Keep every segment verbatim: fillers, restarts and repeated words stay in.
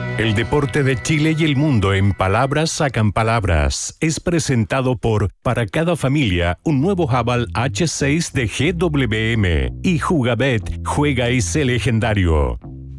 El deporte de Chile y el mundo en palabras sacan palabras. Es presentado por Para cada familia, un nuevo Haval hache seis de G W M y Jugabet, juega ese legendario.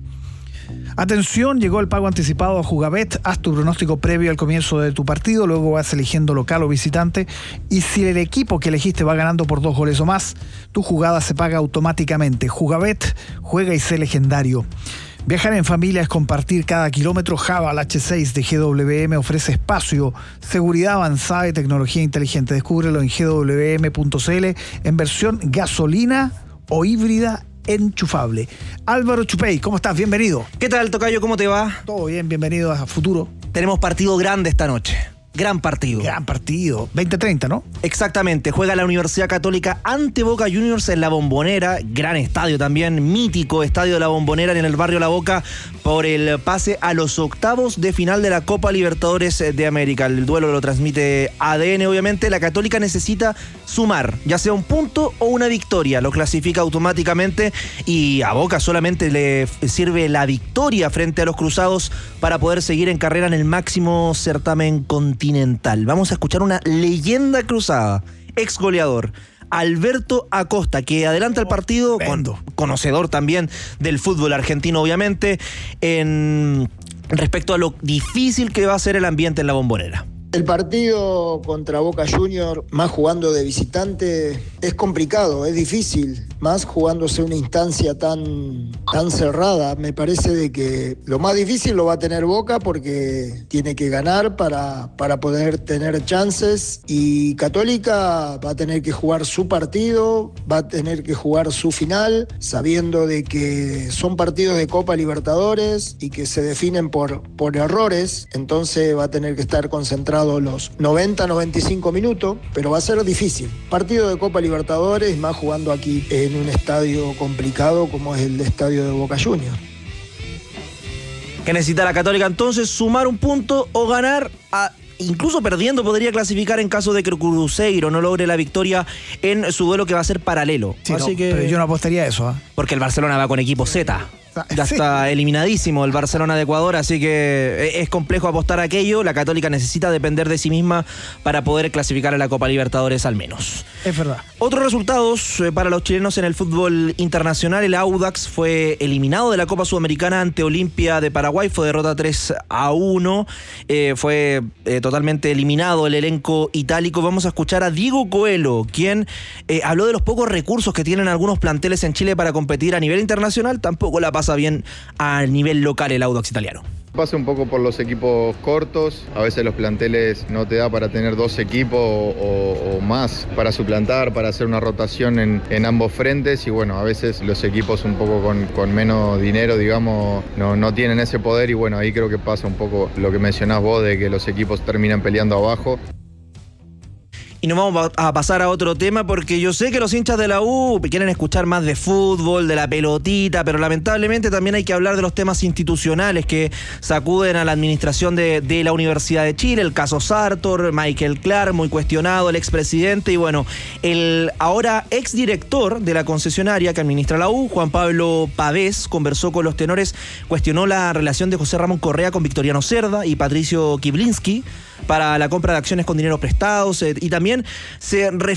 Atención, llegó el pago anticipado a Jugabet. Haz tu pronóstico previo al comienzo de tu partido, luego vas eligiendo local o visitante, y si el equipo que elegiste va ganando por dos goles o más, tu jugada se paga automáticamente. Jugabet, juega y sé legendario. Viajar en familia es compartir cada kilómetro. Haval hache seis de G W M ofrece espacio, seguridad avanzada y tecnología inteligente. Descúbrelo en G W M punto C L en versión gasolina o híbrida enchufable. Álvaro Chupey, ¿cómo estás? Bienvenido. ¿Qué tal, tocayo? ¿Cómo te va? Todo bien, bienvenido a Futuro. Tenemos partido grande esta noche. Gran partido. Gran partido. veinte treinta, ¿no? Exactamente. Juega la Universidad Católica ante Boca Juniors en La Bombonera. Gran estadio también. Mítico estadio de La Bombonera en el barrio La Boca por el pase a los octavos de final de la Copa Libertadores de América. El duelo lo transmite A D N, obviamente. La Católica necesita sumar, ya sea un punto o una victoria. Lo clasifica automáticamente y a Boca solamente le sirve la victoria frente a los Cruzados para poder seguir en carrera en el máximo certamen continental. Vamos a escuchar una leyenda cruzada, ex goleador, Alberto Acosta, que adelanta el partido, con, conocedor también del fútbol argentino, obviamente, en respecto a lo difícil que va a ser el ambiente en La Bombonera. El partido contra Boca Juniors, más jugando de visitante, es complicado, es difícil, más jugándose una instancia tan, tan cerrada. Me parece de que lo más difícil lo va a tener Boca porque tiene que ganar para, para poder tener chances, y Católica va a tener que jugar su partido, va a tener que jugar su final, sabiendo de que son partidos de Copa Libertadores y que se definen por, por errores. Entonces va a tener que estar concentrado los noventa, noventa y cinco minutos, pero va a ser difícil. Partido de Copa Libertadores, más jugando aquí en un estadio complicado como es el estadio de Boca Juniors. ¿Qué necesita la Católica entonces? Sumar un punto o ganar. A, incluso perdiendo podría clasificar en caso de que Cruzeiro no logre la victoria en su duelo que va a ser paralelo. Sí, Así no, que, pero yo no apostaría a eso, ¿eh? Porque el Barcelona va con equipo Z. Ya está sí. eliminadísimo el Barcelona de Ecuador, así que es complejo apostar a aquello. La Católica necesita depender de sí misma para poder clasificar a la Copa Libertadores al menos. Es verdad. Otros resultados para los chilenos en el fútbol internacional. El Audax fue eliminado de la Copa Sudamericana ante Olimpia de Paraguay. Fue derrota tres a uno. Eh, fue eh, totalmente eliminado el elenco itálico. Vamos a escuchar a Diego Coelho, quien eh, habló de los pocos recursos que tienen algunos planteles en Chile para competir a nivel internacional. Tampoco la pasa bien a nivel local el Audax italiano. Pasa un poco por los equipos cortos, a veces los planteles no te da para tener dos equipos o, o, o más para suplantar, para hacer una rotación en, en ambos frentes, y bueno, a veces los equipos un poco con, con menos dinero, digamos, no, no tienen ese poder, y bueno, ahí creo que pasa un poco lo que mencionás vos, de que los equipos terminan peleando abajo. Y nos vamos a pasar a otro tema, porque yo sé que los hinchas de la U quieren escuchar más de fútbol, de la pelotita, pero lamentablemente también hay que hablar de los temas institucionales que sacuden a la administración de, de la Universidad de Chile. El caso Sartor, Michael Clark, muy cuestionado, el expresidente, y bueno, el ahora exdirector de la concesionaria que administra la U, Juan Pablo Pavés, conversó con los tenores, cuestionó la relación de José Ramón Correa con Victoriano Cerda y Patricio Kiblinski para la compra de acciones con dinero prestados, eh, y también se refirió